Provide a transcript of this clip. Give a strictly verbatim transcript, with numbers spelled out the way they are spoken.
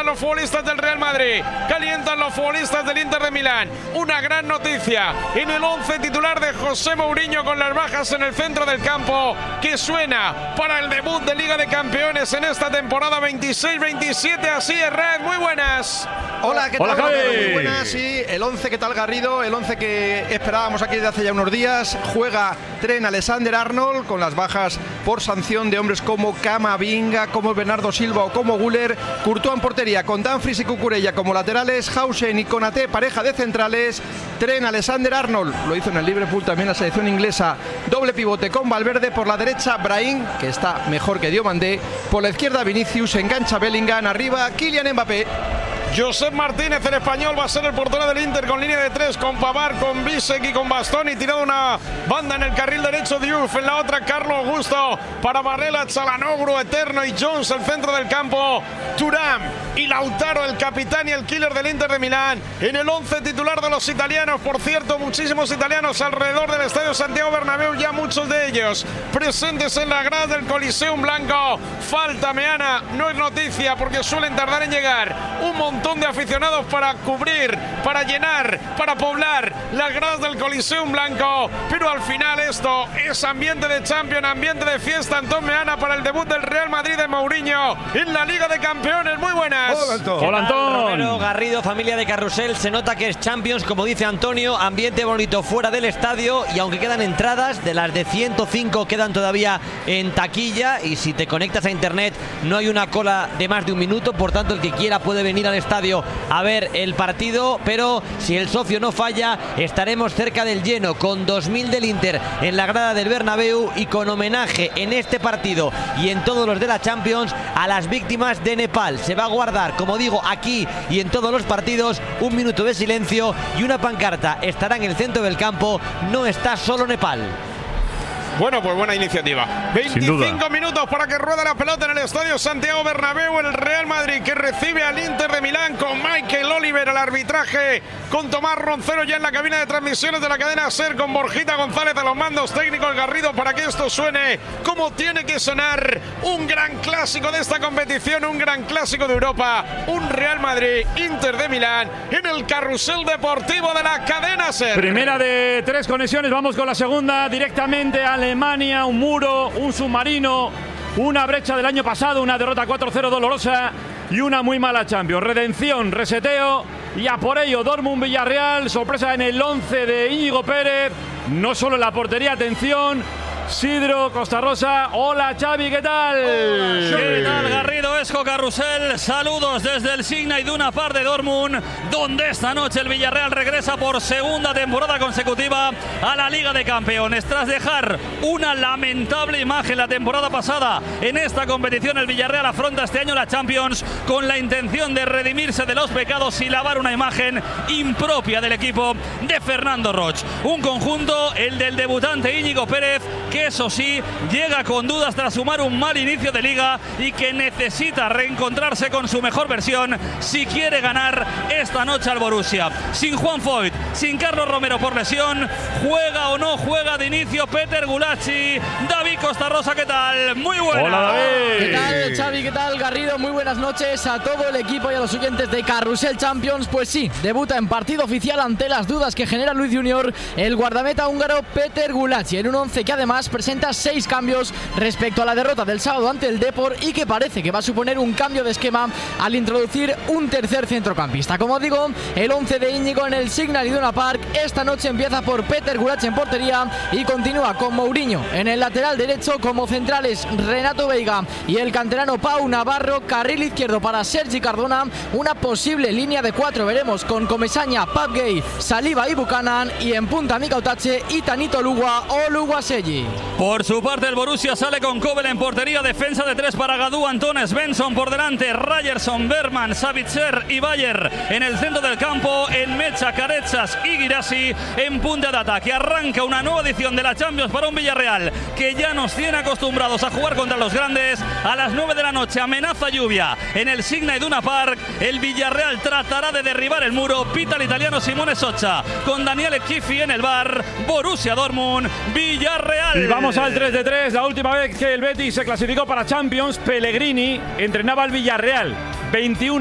Calientan los futbolistas del Real Madrid, calientan los futbolistas del Inter de Milán. Una gran noticia en el once titular de José Mourinho, con las bajas en el centro del campo, que suena para el debut de Liga de Campeones en esta temporada veintiséis veintisiete. Así es, Red, muy buenas. Hola, ¿qué tal? Hola, Javi. Muy buenas, sí. El once, ¿qué tal, Garrido? El once que esperábamos aquí desde hace ya unos días. Juega Trent Alexander-Arnold con las bajas por sanción de hombres como Camavinga, como Bernardo Silva o como Güler. Courtois en portería con Dumfries y Cucurella como laterales. Hausen y Konaté, pareja de centrales. Trent Alexander-Arnold lo hizo en el Liverpool, también la selección inglesa. Doble pivote con Valverde. Por la derecha, Brahim, que está mejor que Diomandé. Por la izquierda, Vinicius. Engancha Bellingham. Arriba, Kylian Mbappé. Josep Martínez, el español, va a ser el portero del Inter, con línea de tres, con Pavard, con Bisek y con Bastoni. Tirado una banda en el carril derecho, Diouf en la otra, Carlos Augusto para Barella, Çalhanoğlu, Eterno y Jones, el centro del campo. Thuram y Lautaro, el capitán y el killer del Inter de Milán, en el once titular de los italianos. Por cierto, muchísimos italianos alrededor del Estadio Santiago Bernabéu, ya muchos de ellos presentes en la grada del Coliseum Blanco. Falta Meana, no es noticia porque suelen tardar en llegar un montón de aficionados para cubrir, para llenar, para poblar las gradas del Coliseum Blanco, pero al final esto es ambiente de Champions, ambiente de fiesta. Antón Meana para el debut del Real Madrid de Mourinho en la Liga de Campeones. Muy buenas. Hola, Antón. Hola, Antón. Romero, Garrido, familia de Carrusel. Se nota que es Champions, como dice Antonio, ambiente bonito fuera del estadio, y aunque quedan entradas, de las de ciento cinco quedan todavía en taquilla, y si te conectas a internet no hay una cola de más de un minuto, por tanto el que quiera puede venir al estadio a ver el partido, pero si el socio no falla estaremos cerca del lleno, con dos mil del Inter en la grada del Bernabéu, y con homenaje en este partido y en todos los de la Champions a las víctimas de Nepal. Se va a guardar, como digo, aquí y en todos los partidos, un minuto de silencio y una pancarta estará en el centro del campo: no está solo Nepal. Bueno, pues buena iniciativa. veinticinco minutos para que ruede la pelota en el Estadio Santiago Bernabéu. El Real Madrid, que recibe al Inter de Milán, con Michael Oliver al arbitraje, con Tomás Roncero ya en la cabina de transmisiones de la cadena SER, con Borjita González a los mandos técnicos, Garrido, para que esto suene como tiene que sonar. Un gran clásico de esta competición, un gran clásico de Europa, un Real Madrid Inter de Milán en el carrusel deportivo de la cadena SER. Primera de tres conexiones, vamos con la segunda directamente a Alemania. Un muro, un submarino, una brecha del año pasado, una derrota cuatro cero dolorosa y una muy mala Champions. Redención, reseteo y a por ello Dortmund Villarreal. Sorpresa en el once de Íñigo Pérez, no solo en la portería, atención, Sidro Costarrosa. Hola, Xavi, ¿qué tal? Hola, ¿qué tal, Garrido, Esco, Carrusel? Saludos desde el Signal Iduna Park de Dortmund, donde esta noche el Villarreal regresa por segunda temporada consecutiva a la Liga de Campeones. Tras dejar una lamentable imagen la temporada pasada en esta competición, el Villarreal afronta este año la Champions con la intención de redimirse de los pecados y lavar una imagen impropia del equipo de Fernando Roig. Un conjunto, el del debutante Íñigo Pérez, que eso sí, llega con dudas tras sumar un mal inicio de liga y que necesita reencontrarse con su mejor versión si quiere ganar esta noche al Borussia. Sin Juan Foyt, sin Carlos Romero por lesión, ¿juega o no juega de inicio Peter Gulacsi? David Costarrosa, ¿qué tal? Muy buenas. Hola, David. ¿Qué tal, Xavi? ¿Qué tal, Garrido? Muy buenas noches a todo el equipo y a los oyentes de Carrusel Champions. Pues sí, debuta en partido oficial ante las dudas que genera Luis Junior el guardameta húngaro Peter Gulacsi, en un once que además presenta seis cambios respecto a la derrota del sábado ante el Depor, y que parece que va a suponer un cambio de esquema al introducir un tercer centrocampista. Como digo, el once de Íñigo en el Signal Iduna Park esta noche empieza por Peter Gulacsi en portería y continúa con Mourinho en el lateral derecho, como centrales Renato Veiga y el canterano Pau Navarro. Carril izquierdo para Sergi Cardona, una posible línea de cuatro, veremos, con Comesaña, Pape Gueye, Saliba y Buchanan, y en punta Mika Otache y Tanito Lugua o Luguaselli. Por su parte, el Borussia sale con Kobel en portería, defensa de tres para Gadou, Antón, Svensson por delante, Ryerson, Berman, Savitzer y Bayer en el centro del campo, en Mecha, Carechas y Guirassi en punta de ataque. Arranca una nueva edición de la Champions para un Villarreal que ya nos tiene acostumbrados a jugar contra los grandes. A las nueve de la noche, amenaza lluvia en el Signal Iduna Park. El Villarreal tratará de derribar el muro. Pita el italiano Simone Soccia con Daniele Chiffi en el bar. Borussia Dortmund, Villarreal. Y vamos al tres de tres. La última vez que el Betis se clasificó para Champions, Pellegrini entrenaba al Villarreal. veintiún